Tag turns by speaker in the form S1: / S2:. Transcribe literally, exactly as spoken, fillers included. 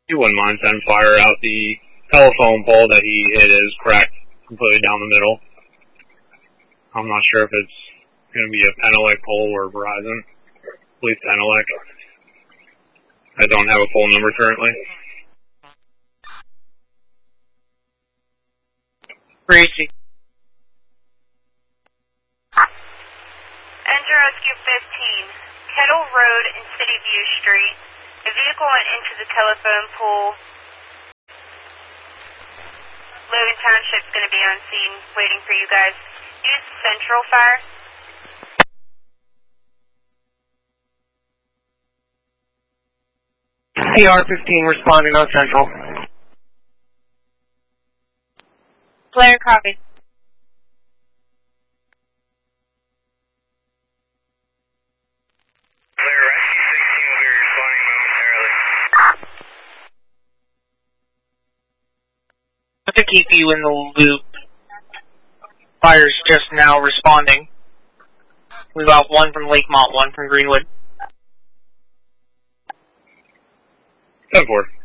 S1: He wouldn't mind sending fire out. The telephone pole that he hit is cracked completely down the middle. I'm not sure if it's going to be a Penelec pole or Verizon. I believe Penelec. I don't have a pole number currently.
S2: Gracie.
S3: Enter Rescue fifteen. Kettle Road and City View Street. The vehicle went into the telephone pole. Logan Township's going to be on scene waiting for you guys. Use Central Fire.
S2: A R fifteen responding on Central.
S3: Blair, copy.
S4: Blair, Rescue sixteen will be responding momentarily.
S2: To keep you in the loop, fire's just now responding. We got one from Lakemont, one from Greenwood.
S1: ten four.